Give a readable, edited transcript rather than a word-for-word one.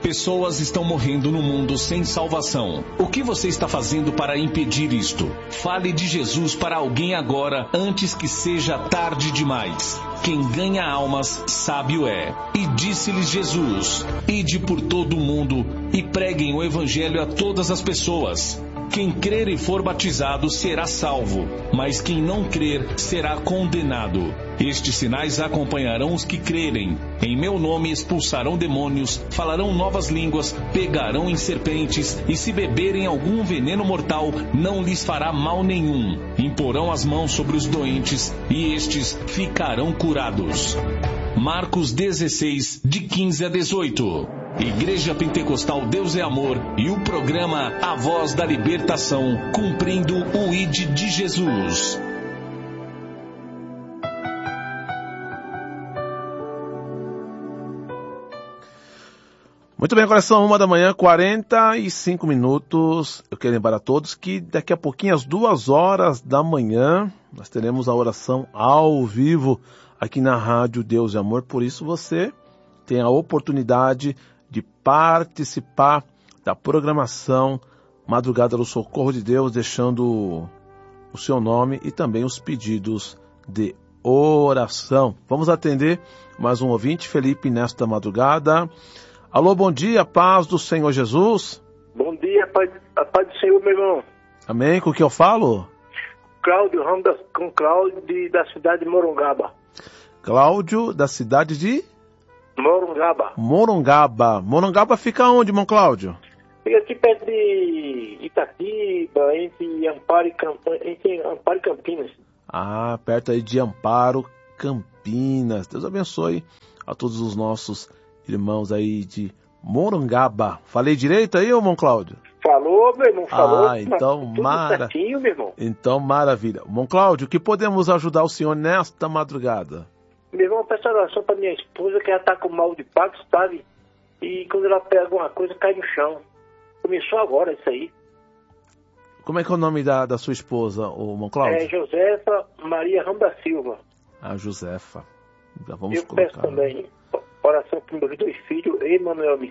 Pessoas estão morrendo no mundo sem salvação. O que você está fazendo para impedir isto? Fale de Jesus para alguém agora, antes que seja tarde demais. Quem ganha almas, sábio é. E disse-lhes Jesus: Ide por todo o mundo e preguem o evangelho a todas as pessoas. Quem crer e for batizado será salvo, mas quem não crer será condenado. Estes sinais acompanharão os que crerem. Em meu nome expulsarão demônios, falarão novas línguas, pegarão em serpentes, e se beberem algum veneno mortal, não lhes fará mal nenhum. Imporão as mãos sobre os doentes, e estes ficarão curados. Marcos 16, de 15 a 18. Igreja Pentecostal Deus é Amor e o programa A Voz da Libertação, cumprindo o ID de Jesus. Muito bem, agora são 1h, 45 minutos. Eu quero lembrar a todos que daqui a pouquinho, às 2h, nós teremos a oração ao vivo aqui na Rádio Deus é Amor. Por isso você tem a oportunidade de participar da programação Madrugada do Socorro de Deus, deixando o seu nome e também os pedidos de oração. Vamos atender mais um ouvinte, Felipe, nesta madrugada. Alô, bom dia, paz do Senhor Jesus. Bom dia, a paz do Senhor, meu irmão. Amém, com o que eu falo? Cláudio, com Cláudio da cidade de Morungaba. Cláudio, da cidade de? Morungaba. Morungaba fica onde, irmão Cláudio? Fica aqui perto de Itatiba, entre Amparo e Campinas. Ah, perto aí de Amparo, Campinas. Deus abençoe a todos os nossos irmãos aí de Morungaba. Falei direito aí, irmão Cláudio? Falou, meu irmão, falou. Ah, então certinho, meu irmão. Então, maravilha. Irmão Cláudio, que podemos ajudar o senhor nesta madrugada? Meu irmão, peço oração para minha esposa, que ela tá com mal de Pax, sabe? E quando ela pega alguma coisa, cai no chão. Começou agora isso aí. Como é que é o nome da sua esposa, o irmão Cláudio? É Josefa Maria Ramos da Silva. Ah, Josefa. Já vamos eu colocar. Peço também oração para meus 2 filhos, Emanuel